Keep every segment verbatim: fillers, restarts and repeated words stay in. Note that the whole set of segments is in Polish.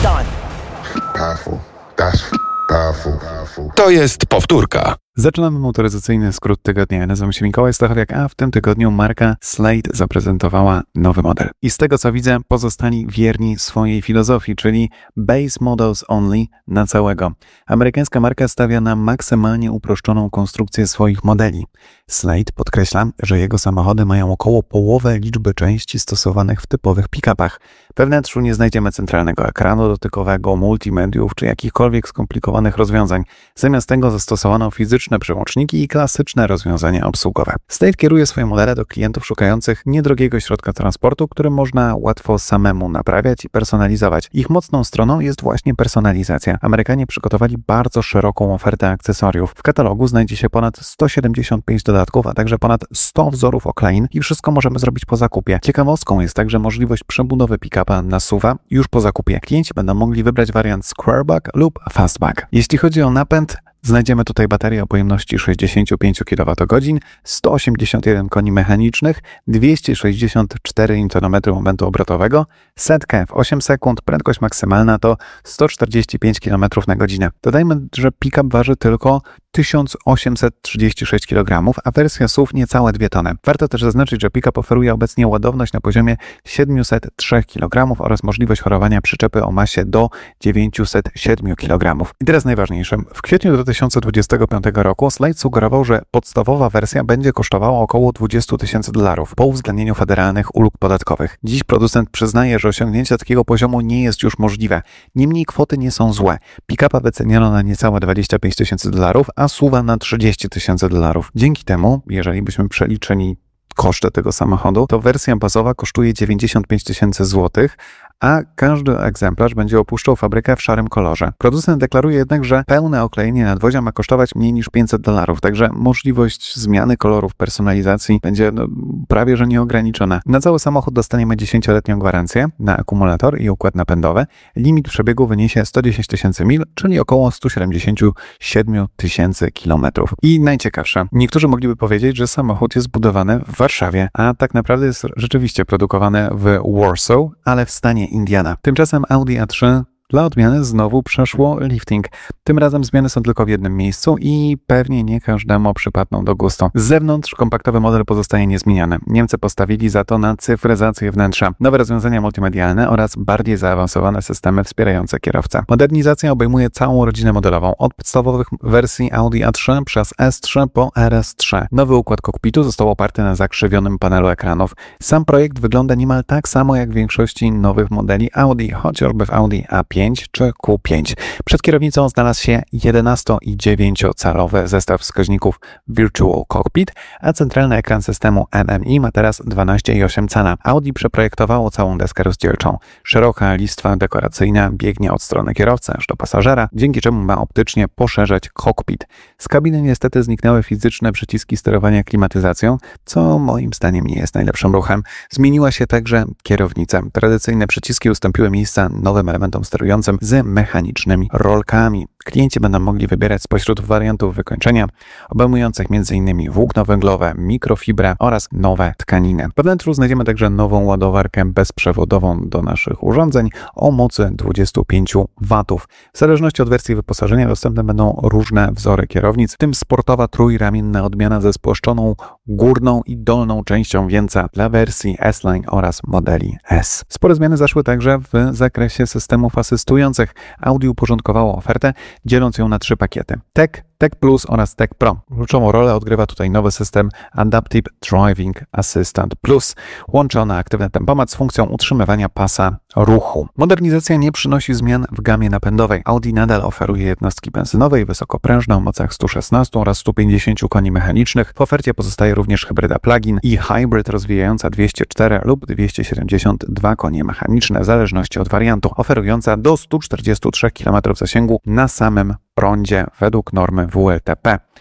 done. Powerful. That's powerful. Powerful. To jest powtórka. Zaczynamy motoryzacyjny skrót tygodnia. Ja nazywam się Mikołaj Stachowiak, a w tym tygodniu marka Slate zaprezentowała nowy model. I z tego co widzę, pozostali wierni swojej filozofii, czyli base models only na całego. Amerykańska marka stawia na maksymalnie uproszczoną konstrukcję swoich modeli. Slate podkreśla, że jego samochody mają około połowę liczby części stosowanych w typowych pick-upach. We wnętrzu nie znajdziemy centralnego ekranu dotykowego, multimediów czy jakichkolwiek skomplikowanych rozwiązań. Zamiast tego zastosowano fizyczne przełączniki i klasyczne rozwiązania obsługowe. Slate kieruje swoje modele do klientów szukających niedrogiego środka transportu, który można łatwo samemu naprawiać i personalizować. Ich mocną stroną jest właśnie personalizacja. Amerykanie przygotowali bardzo szeroką ofertę akcesoriów. W katalogu znajdzie się ponad sto siedemdziesiąt pięć dodatków, a także ponad sto wzorów oklein i wszystko możemy zrobić po zakupie. Ciekawostką jest także możliwość przebudowy pick-upa na suwa już po zakupie. Klienci będą mogli wybrać wariant Squareback lub Fastback. Jeśli chodzi o napęd, znajdziemy tutaj baterię o pojemności sześćdziesiąt pięć kilowatogodzin, sto osiemdziesiąt jeden koni mechanicznych, dwieście sześćdziesiąt cztery niutonometry momentu obrotowego, setkę w osiem sekund, prędkość maksymalna to sto czterdzieści pięć kilometrów na godzinę. Dodajmy, że pick-up waży tylko tysiąc osiemset trzydzieści sześć kilogramów, a wersja S U V niecałe dwie tony. Warto też zaznaczyć, że pick-up oferuje obecnie ładowność na poziomie siedemset trzy kilogramy oraz możliwość horowania przyczepy o masie do dziewięćset siedem kilogramów. I teraz najważniejsze. W kwietniu dwa tysiące dwudziestego piątego roku Slate sugerował, że podstawowa wersja będzie kosztowała około dwadzieścia tysięcy dolarów po uwzględnieniu federalnych ulg podatkowych. Dziś producent przyznaje, że osiągnięcie takiego poziomu nie jest już możliwe. Niemniej kwoty nie są złe. Pick-upa wyceniono na niecałe dwadzieścia pięć tysięcy dolarów, a S U V-a na trzydzieści tysięcy dolarów. Dzięki temu, jeżeli byśmy przeliczyli koszty tego samochodu, to wersja bazowa kosztuje dziewięćdziesiąt pięć tysięcy złotych, a każdy egzemplarz będzie opuszczał fabrykę w szarym kolorze. Producent deklaruje jednak, że pełne oklejenie nadwozia ma kosztować mniej niż pięćset dolarów, także możliwość zmiany kolorów, personalizacji będzie no, prawie że nieograniczona. Na cały samochód dostaniemy dziesięcioletnią gwarancję na akumulator i układ napędowy. Limit przebiegu wyniesie sto dziesięć tysięcy mil, czyli około sto siedemdziesiąt siedem tysięcy kilometrów. I najciekawsze, niektórzy mogliby powiedzieć, że samochód jest budowany w Warszawie, a tak naprawdę jest rzeczywiście produkowany w Warsaw, ale w stanie Indiana. Tymczasem Audi A trzy dla odmiany znowu przeszło lifting. Tym razem zmiany są tylko w jednym miejscu i pewnie nie każdemu przypadną do gustu. Z zewnątrz kompaktowy model pozostaje niezmieniony. Niemcy postawili za to na cyfryzację wnętrza, nowe rozwiązania multimedialne oraz bardziej zaawansowane systemy wspierające kierowcę. Modernizacja obejmuje całą rodzinę modelową, od podstawowych wersji Audi A trzy przez S trzy po R S trzy. Nowy układ kokpitu został oparty na zakrzywionym panelu ekranów. Sam projekt wygląda niemal tak samo jak w większości nowych modeli Audi, chociażby w Audi A pięć czy Q pięć. Przed kierownicą znalazł się jedenasto- i dziewięciocalowy zestaw wskaźników Virtual Cockpit, a centralny ekran systemu N M I ma teraz dwanaście i osiem cala. Audi przeprojektowało całą deskę rozdzielczą. Szeroka listwa dekoracyjna biegnie od strony kierowcy aż do pasażera, dzięki czemu ma optycznie poszerzać cockpit. Z kabiny niestety zniknęły fizyczne przyciski sterowania klimatyzacją, co moim zdaniem nie jest najlepszym ruchem. Zmieniła się także kierownica. Tradycyjne przyciski ustąpiły miejsca nowym elementom sterującym z mechanicznymi rolkami. Klienci będą mogli wybierać spośród wariantów wykończenia, obejmujących m.in. włókno węglowe, mikrofibrę oraz nowe tkaniny. We wnętrzu znajdziemy także nową ładowarkę bezprzewodową do naszych urządzeń o mocy dwadzieścia pięć watów. W zależności od wersji wyposażenia dostępne będą różne wzory kierownic, w tym sportowa trójramienna odmiana ze spłaszczoną górną i dolną częścią wieńca dla wersji S-Line oraz modeli S. Spore zmiany zaszły także w zakresie systemów asystujących. Audi uporządkowało ofertę, dzieląc ją na trzy pakiety. Tech, Tech Plus oraz Tech Pro. Kluczową rolę odgrywa tutaj nowy system Adaptive Driving Assistant Plus. Łączy ona aktywny tempomat z funkcją utrzymywania pasa ruchu. Modernizacja nie przynosi zmian w gamie napędowej. Audi nadal oferuje jednostki benzynowe wysokoprężne o mocach sto szesnaście oraz sto pięćdziesiąt koni mechanicznych. W ofercie pozostaje również hybryda plug-in i hybrid rozwijająca dwieście cztery lub dwieście siedemdziesiąt dwa konie mechaniczne w zależności od wariantu, oferująca do stu czterdziestu trzech kilometrów zasięgu na samym prądzie według normy W L T P.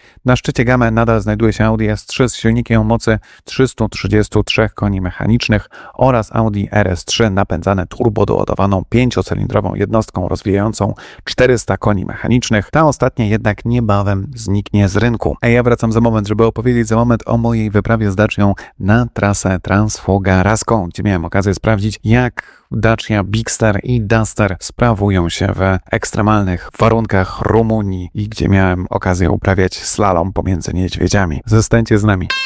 Na szczycie gamy nadal znajduje się Audi S trzy z silnikiem o mocy trzysta trzydzieści trzy koni mechanicznych oraz Audi R S trzy napędzane turbodoładowaną pięciocylindrową jednostką rozwijającą czterysta koni mechanicznych. Ta ostatnia jednak niebawem zniknie z rynku. A ja wracam za moment, żeby opowiedzieć za moment o mojej wyprawie z Dacią na trasę transfogaraską, gdzie miałem okazję sprawdzić, jak Dacia Bigster i Duster sprawują się w ekstremalnych warunkach Rumunii i gdzie miałem okazję uprawiać slalom pomiędzy niedźwiedziami. Zostańcie z nami.